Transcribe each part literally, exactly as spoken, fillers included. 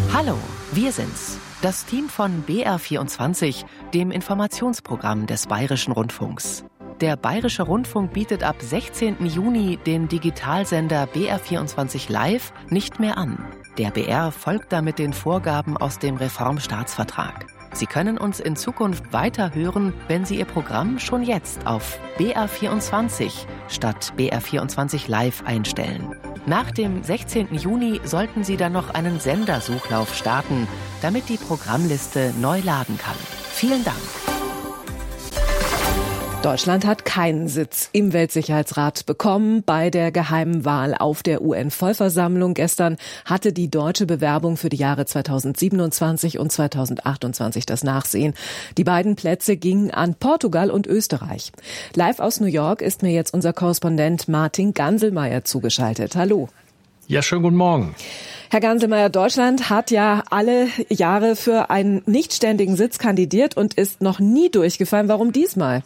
Hallo, wir sind's, das Team von B R vierundzwanzig, dem Informationsprogramm des Bayerischen Rundfunks. Der Bayerische Rundfunk bietet ab sechzehnten Juni den Digitalsender B R vierundzwanzig Live nicht mehr an. Der B R folgt damit den Vorgaben aus dem Reformstaatsvertrag. Sie können uns in Zukunft weiter hören, wenn Sie Ihr Programm schon jetzt auf B R vierundzwanzig statt B R vierundzwanzig Live einstellen. Nach dem sechzehnten Juni sollten Sie dann noch einen Sendersuchlauf starten, damit die Programmliste neu laden kann. Vielen Dank. Deutschland hat keinen Sitz im Weltsicherheitsrat bekommen bei der geheimen Wahl auf der U N-Vollversammlung. Gestern hatte die deutsche Bewerbung für die Jahre zweitausendsiebenundzwanzig und zweitausendachtundzwanzig das Nachsehen. Die beiden Plätze gingen an Portugal und Österreich. Live aus New York ist mir jetzt unser Korrespondent Martin Ganselmeier zugeschaltet. Hallo. Ja, schönen guten Morgen. Herr Ganselmeier, Deutschland hat ja alle Jahre für einen nichtständigen Sitz kandidiert und ist noch nie durchgefallen. Warum diesmal?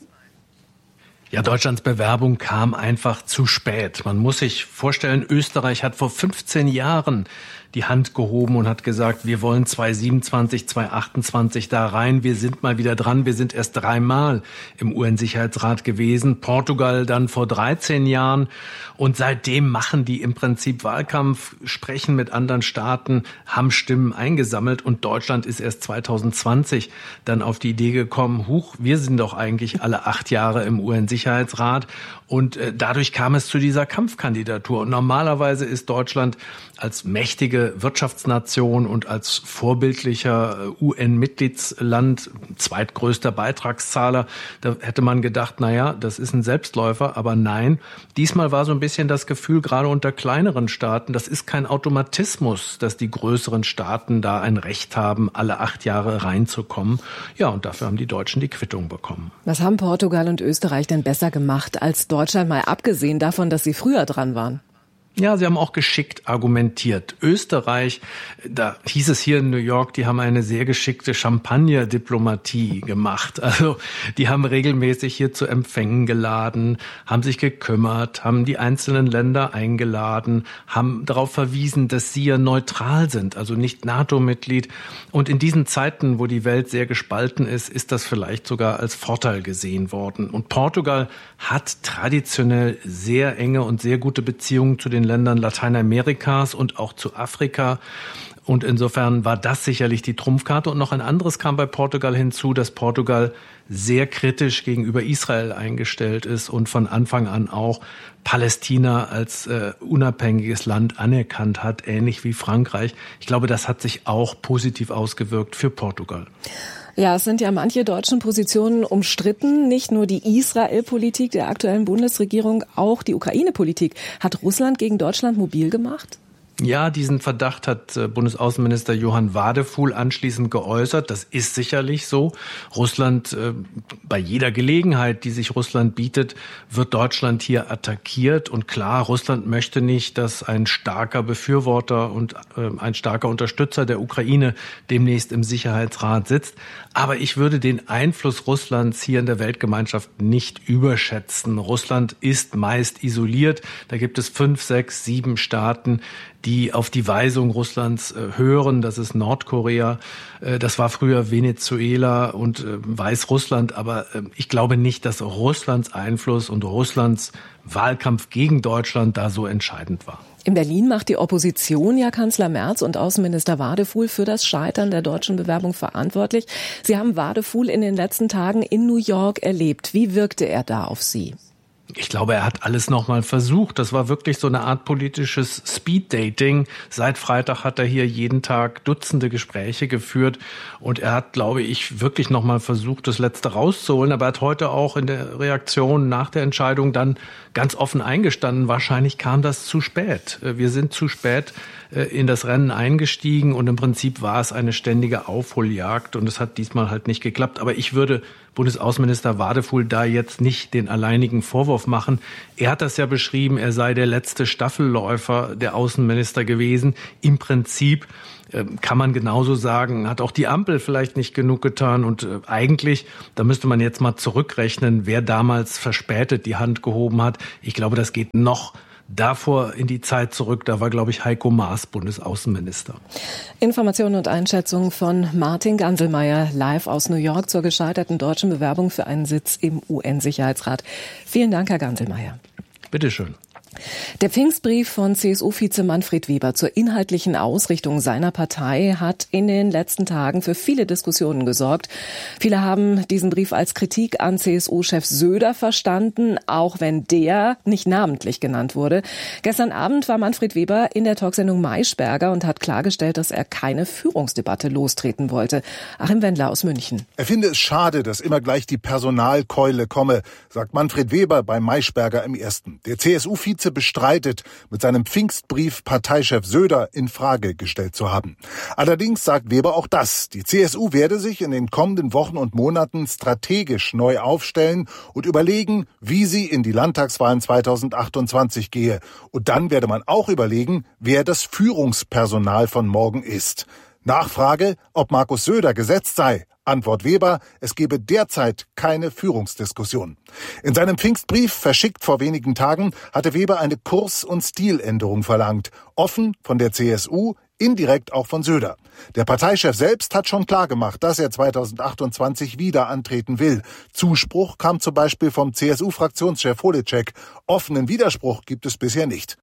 Ja, Deutschlands Bewerbung kam einfach zu spät. Man muss sich vorstellen, Österreich hat vor fünfzehn Jahren die Hand gehoben und hat gesagt, wir wollen zweitausendsiebenundzwanzig, zweitausendachtundzwanzig da rein. Wir sind mal wieder dran. Wir sind erst dreimal im U N-Sicherheitsrat gewesen. Portugal dann vor dreizehn Jahren. Und seitdem machen die im Prinzip Wahlkampf, sprechen mit anderen Staaten, haben Stimmen eingesammelt. Und Deutschland ist erst zweitausendzwanzig dann auf die Idee gekommen, huch, wir sind doch eigentlich alle acht Jahre im U N-Sicherheitsrat. Und äh, dadurch kam es zu dieser Kampfkandidatur. Und normalerweise ist Deutschland als mächtige Wirtschaftsnation und als vorbildlicher U N-Mitgliedsland, zweitgrößter Beitragszahler, da hätte man gedacht, naja, das ist ein Selbstläufer, aber nein. Diesmal war so ein bisschen das Gefühl, gerade unter kleineren Staaten, das ist kein Automatismus, dass die größeren Staaten da ein Recht haben, alle acht Jahre reinzukommen. Ja, und dafür haben die Deutschen die Quittung bekommen. Was haben Portugal und Österreich denn besser gemacht als Deutschland, mal abgesehen davon, dass sie früher dran waren? Ja, sie haben auch geschickt argumentiert. Österreich, da hieß es hier in New York, die haben eine sehr geschickte Champagner-Diplomatie gemacht. Also die haben regelmäßig hier zu Empfängen geladen, haben sich gekümmert, haben die einzelnen Länder eingeladen, haben darauf verwiesen, dass sie ja neutral sind, also nicht NATO-Mitglied. Und in diesen Zeiten, wo die Welt sehr gespalten ist, ist das vielleicht sogar als Vorteil gesehen worden. Und Portugal hat traditionell sehr enge und sehr gute Beziehungen zu den Ländern Lateinamerikas und auch zu Afrika. Und insofern war das sicherlich die Trumpfkarte. Und noch ein anderes kam bei Portugal hinzu, dass Portugal sehr kritisch gegenüber Israel eingestellt ist und von Anfang an auch Palästina als äh, unabhängiges Land anerkannt hat, ähnlich wie Frankreich. Ich glaube, das hat sich auch positiv ausgewirkt für Portugal. Ja, es sind ja manche deutschen Positionen umstritten. Nicht nur die Israel-Politik der aktuellen Bundesregierung, auch die Ukraine-Politik. Hat Russland gegen Deutschland mobil gemacht? Ja, diesen Verdacht hat Bundesaußenminister Johann Wadefuhl anschließend geäußert. Das ist sicherlich so. Russland, äh, bei jeder Gelegenheit, die sich Russland bietet, wird Deutschland hier attackiert. Und klar, Russland möchte nicht, dass ein starker Befürworter und äh, ein starker Unterstützer der Ukraine demnächst im Sicherheitsrat sitzt. Aber ich würde den Einfluss Russlands hier in der Weltgemeinschaft nicht überschätzen. Russland ist meist isoliert. Da gibt es fünf, sechs, sieben Staaten, die auf die Weisung Russlands äh, hören. Das ist Nordkorea, äh, das war früher Venezuela und äh, Weißrussland. Aber äh, ich glaube nicht, dass Russlands Einfluss und Russlands Wahlkampf gegen Deutschland da so entscheidend war. In Berlin macht die Opposition ja Kanzler Merz und Außenminister Wadefuhl für das Scheitern der deutschen Bewerbung verantwortlich. Sie haben Wadefuhl in den letzten Tagen in New York erlebt. Wie wirkte er da auf Sie? Ich glaube, er hat alles nochmal versucht. Das war wirklich so eine Art politisches Speed-Dating. Seit Freitag hat er hier jeden Tag Dutzende Gespräche geführt. Und er hat, glaube ich, wirklich nochmal versucht, das Letzte rauszuholen. Aber er hat heute auch in der Reaktion nach der Entscheidung dann ganz offen eingestanden. Wahrscheinlich kam das zu spät. Wir sind zu spät in das Rennen eingestiegen. Und im Prinzip war es eine ständige Aufholjagd. Und es hat diesmal halt nicht geklappt. Aber ich würde Bundesaußenminister Wadefuhl da jetzt nicht den alleinigen Vorwurf machen. Er hat das ja beschrieben, er sei der letzte Staffelläufer der Außenminister gewesen. Im Prinzip äh, kann man genauso sagen, hat auch die Ampel vielleicht nicht genug getan. Und äh, eigentlich, da müsste man jetzt mal zurückrechnen, wer damals verspätet die Hand gehoben hat. Ich glaube, das geht noch davor in die Zeit zurück, da war, glaube ich, Heiko Maas Bundesaußenminister. Informationen und Einschätzungen von Martin Ganselmeier live aus New York zur gescheiterten deutschen Bewerbung für einen Sitz im U N-Sicherheitsrat. Vielen Dank, Herr Ganselmeier. Bitteschön. Der Pfingstbrief von C S U-Vize Manfred Weber zur inhaltlichen Ausrichtung seiner Partei hat in den letzten Tagen für viele Diskussionen gesorgt. Viele haben diesen Brief als Kritik an C S U-Chef Söder verstanden, auch wenn der nicht namentlich genannt wurde. Gestern Abend war Manfred Weber in der Talksendung Maischberger und hat klargestellt, dass er keine Führungsdebatte lostreten wollte. Achim Wendler aus München. Er finde es schade, dass immer gleich die Personalkeule komme, sagt Manfred Weber bei Maischberger im Ersten. Der C S U-Vize bestreitet, mit seinem Pfingstbrief Parteichef Söder in Frage gestellt zu haben. Allerdings sagt Weber auch das: Die C S U werde sich in den kommenden Wochen und Monaten strategisch neu aufstellen und überlegen, wie sie in die Landtagswahlen zweitausendachtundzwanzig gehe. Und dann werde man auch überlegen, wer das Führungspersonal von morgen ist. Nachfrage, ob Markus Söder gesetzt sei. Antwort Weber, es gebe derzeit keine Führungsdiskussion. In seinem Pfingstbrief, verschickt vor wenigen Tagen, hatte Weber eine Kurs- und Stiländerung verlangt. Offen von der C S U, indirekt auch von Söder. Der Parteichef selbst hat schon klargemacht, dass er zweitausendachtundzwanzig wieder antreten will. Zuspruch kam zum Beispiel vom C S U-Fraktionschef Holitschek. Offenen Widerspruch gibt es bisher nicht.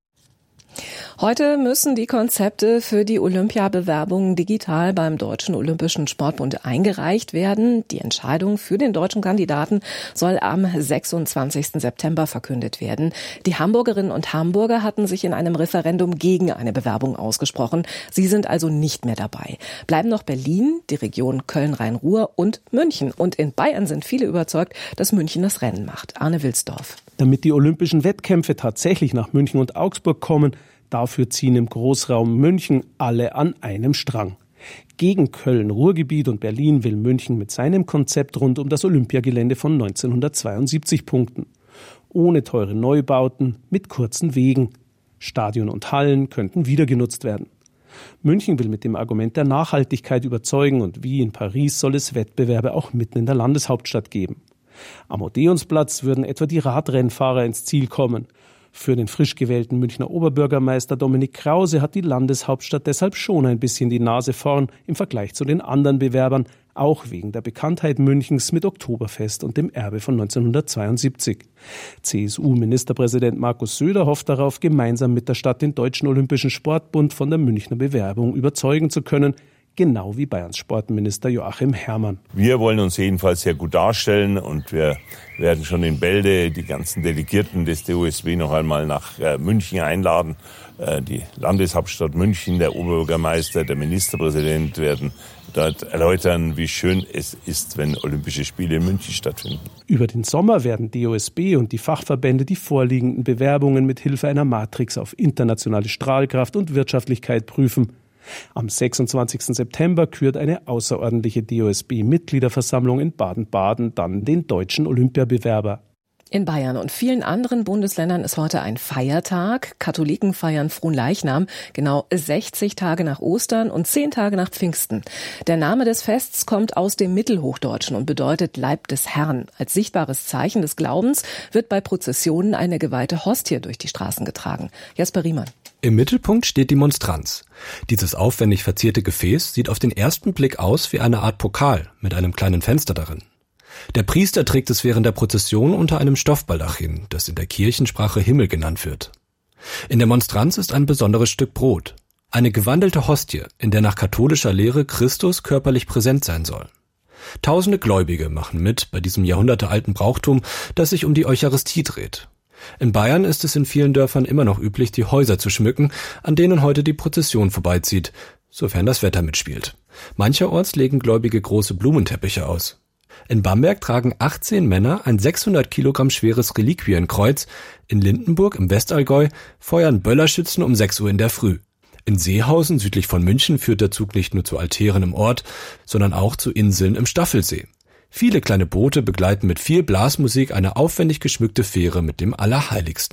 Heute müssen die Konzepte für die Olympiabewerbungen digital beim Deutschen Olympischen Sportbund eingereicht werden. Die Entscheidung für den deutschen Kandidaten soll am sechsundzwanzigsten September verkündet werden. Die Hamburgerinnen und Hamburger hatten sich in einem Referendum gegen eine Bewerbung ausgesprochen. Sie sind also nicht mehr dabei. Bleiben noch Berlin, die Region Köln-Rhein-Ruhr und München. Und in Bayern sind viele überzeugt, dass München das Rennen macht. Arne Wilsdorf. Damit die olympischen Wettkämpfe tatsächlich nach München und Augsburg kommen, dafür ziehen im Großraum München alle an einem Strang. Gegen Köln, Ruhrgebiet und Berlin will München mit seinem Konzept rund um das Olympiagelände von neunzehnhundertzweiundsiebzig punkten. Ohne teure Neubauten, mit kurzen Wegen. Stadion und Hallen könnten wieder genutzt werden. München will mit dem Argument der Nachhaltigkeit überzeugen und wie in Paris soll es Wettbewerbe auch mitten in der Landeshauptstadt geben. Am Odeonsplatz würden etwa die Radrennfahrer ins Ziel kommen. Für den frisch gewählten Münchner Oberbürgermeister Dominik Krause hat die Landeshauptstadt deshalb schon ein bisschen die Nase vorn im Vergleich zu den anderen Bewerbern, auch wegen der Bekanntheit Münchens mit Oktoberfest und dem Erbe von neunzehnhundertzweiundsiebzig. C S U-Ministerpräsident Markus Söder hofft darauf, gemeinsam mit der Stadt den Deutschen Olympischen Sportbund von der Münchner Bewerbung überzeugen zu können, genau wie Bayerns Sportminister Joachim Herrmann. Wir wollen uns jedenfalls sehr gut darstellen und wir werden schon in Bälde die ganzen Delegierten des D O S B noch einmal nach äh, München einladen. Äh, die Landeshauptstadt München, der Oberbürgermeister, der Ministerpräsident werden dort erläutern, wie schön es ist, wenn Olympische Spiele in München stattfinden. Über den Sommer werden D O S B und die Fachverbände die vorliegenden Bewerbungen mit Hilfe einer Matrix auf internationale Strahlkraft und Wirtschaftlichkeit prüfen. Am sechsundzwanzigsten September kürt eine außerordentliche D O S B-Mitgliederversammlung in Baden-Baden dann den deutschen Olympiabewerber. In Bayern und vielen anderen Bundesländern ist heute ein Feiertag. Katholiken feiern Fronleichnam, genau sechzig Tage nach Ostern und zehn Tage nach Pfingsten. Der Name des Fests kommt aus dem Mittelhochdeutschen und bedeutet Leib des Herrn. Als sichtbares Zeichen des Glaubens wird bei Prozessionen eine geweihte Hostie durch die Straßen getragen. Jasper Riemann. Im Mittelpunkt steht die Monstranz. Dieses aufwendig verzierte Gefäß sieht auf den ersten Blick aus wie eine Art Pokal mit einem kleinen Fenster darin. Der Priester trägt es während der Prozession unter einem Stoffbaldachin, das in der Kirchensprache Himmel genannt wird. In der Monstranz ist ein besonderes Stück Brot, eine gewandelte Hostie, in der nach katholischer Lehre Christus körperlich präsent sein soll. Tausende Gläubige machen mit bei diesem jahrhundertealten Brauchtum, das sich um die Eucharistie dreht. In Bayern ist es in vielen Dörfern immer noch üblich, die Häuser zu schmücken, an denen heute die Prozession vorbeizieht, sofern das Wetter mitspielt. Mancherorts legen Gläubige große Blumenteppiche aus. In Bamberg tragen achtzehn Männer ein sechshundert Kilogramm schweres Reliquienkreuz. In Lindenburg im Westallgäu feuern Böllerschützen um sechs Uhr in der Früh. In Seehausen südlich von München führt der Zug nicht nur zu Altären im Ort, sondern auch zu Inseln im Staffelsee. Viele kleine Boote begleiten mit viel Blasmusik eine aufwendig geschmückte Fähre mit dem Allerheiligsten.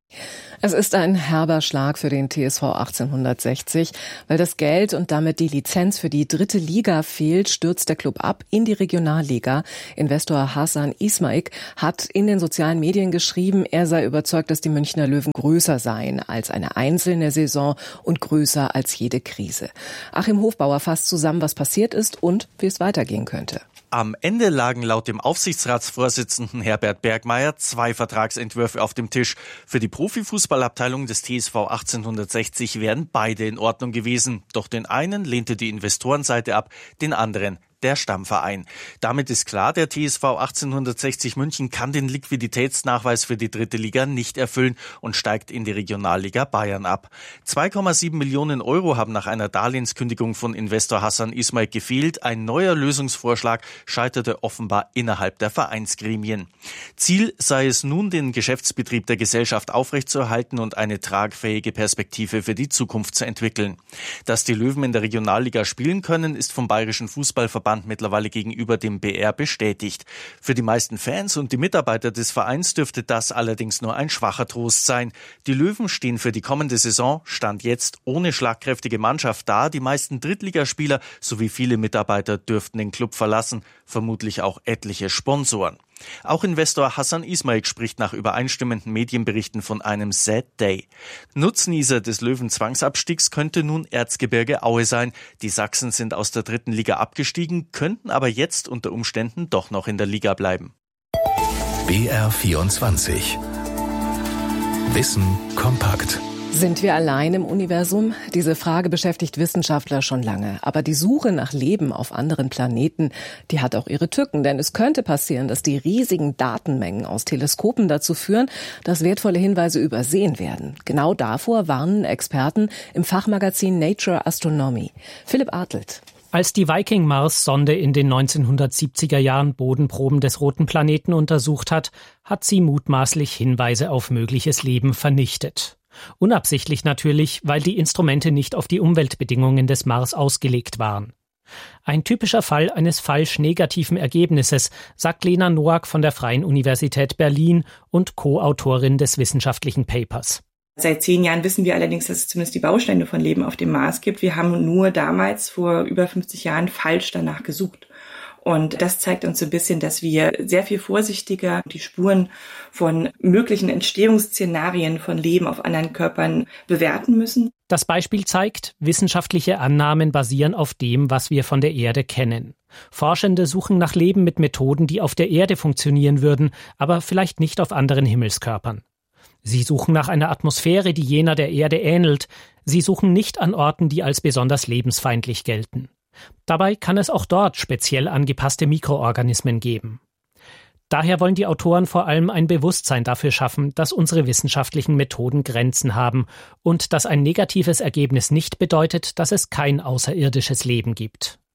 Es ist ein herber Schlag für den T S V achtzehnhundertsechzig. Weil das Geld und damit die Lizenz für die dritte Liga fehlt, stürzt der Club ab in die Regionalliga. Investor Hasan Ismaik hat in den sozialen Medien geschrieben, er sei überzeugt, dass die Münchner Löwen größer seien als eine einzelne Saison und größer als jede Krise. Achim Hofbauer fasst zusammen, was passiert ist und wie es weitergehen könnte. Am Ende lagen laut dem Aufsichtsratsvorsitzenden Herbert Bergmeier zwei Vertragsentwürfe auf dem Tisch. Für die Profifußballabteilung des T S V achtzehnhundertsechzig wären beide in Ordnung gewesen. Doch den einen lehnte die Investorenseite ab, den anderen der Stammverein. Damit ist klar, der T S V achtzehnhundertsechzig München kann den Liquiditätsnachweis für die dritte Liga nicht erfüllen und steigt in die Regionalliga Bayern ab. zwei Komma sieben Millionen Euro haben nach einer Darlehenskündigung von Investor Hasan Ismaik gefehlt. Ein neuer Lösungsvorschlag scheiterte offenbar innerhalb der Vereinsgremien. Ziel sei es nun, den Geschäftsbetrieb der Gesellschaft aufrechtzuerhalten und eine tragfähige Perspektive für die Zukunft zu entwickeln. Dass die Löwen in der Regionalliga spielen können, ist vom Bayerischen Fußballverband mittlerweile gegenüber dem B R bestätigt. Für die meisten Fans und die Mitarbeiter des Vereins dürfte das allerdings nur ein schwacher Trost sein. Die Löwen stehen für die kommende Saison, Stand jetzt, ohne schlagkräftige Mannschaft da. Die meisten Drittligaspieler sowie viele Mitarbeiter dürften den Club verlassen, vermutlich auch etliche Sponsoren. Auch Investor Hasan Ismaik spricht nach übereinstimmenden Medienberichten von einem Sad Day. Nutznießer des Löwen-Zwangsabstiegs könnte nun Erzgebirge Aue sein. Die Sachsen sind aus der dritten Liga abgestiegen, könnten aber jetzt unter Umständen doch noch in der Liga bleiben. B R vierundzwanzig. Wissen kompakt. Sind wir allein im Universum? Diese Frage beschäftigt Wissenschaftler schon lange. Aber die Suche nach Leben auf anderen Planeten, die hat auch ihre Tücken. Denn es könnte passieren, dass die riesigen Datenmengen aus Teleskopen dazu führen, dass wertvolle Hinweise übersehen werden. Genau davor warnen Experten im Fachmagazin Nature Astronomy. Philipp Artelt. Als die Viking-Mars-Sonde in den neunzehnhundertsiebziger Jahren Bodenproben des roten Planeten untersucht hat, hat sie mutmaßlich Hinweise auf mögliches Leben vernichtet. Unabsichtlich natürlich, weil die Instrumente nicht auf die Umweltbedingungen des Mars ausgelegt waren. Ein typischer Fall eines falsch negativen Ergebnisses, sagt Lena Noack von der Freien Universität Berlin und Co-Autorin des wissenschaftlichen Papers. Seit zehn Jahren wissen wir allerdings, dass es zumindest die Bausteine von Leben auf dem Mars gibt. Wir haben nur damals vor über fünfzig Jahren falsch danach gesucht. Und das zeigt uns so ein bisschen, dass wir sehr viel vorsichtiger die Spuren von möglichen Entstehungsszenarien von Leben auf anderen Körpern bewerten müssen. Das Beispiel zeigt, wissenschaftliche Annahmen basieren auf dem, was wir von der Erde kennen. Forschende suchen nach Leben mit Methoden, die auf der Erde funktionieren würden, aber vielleicht nicht auf anderen Himmelskörpern. Sie suchen nach einer Atmosphäre, die jener der Erde ähnelt. Sie suchen nicht an Orten, die als besonders lebensfeindlich gelten. Dabei kann es auch dort speziell angepasste Mikroorganismen geben. Daher wollen die Autoren vor allem ein Bewusstsein dafür schaffen, dass unsere wissenschaftlichen Methoden Grenzen haben und dass ein negatives Ergebnis nicht bedeutet, dass es kein außerirdisches Leben gibt.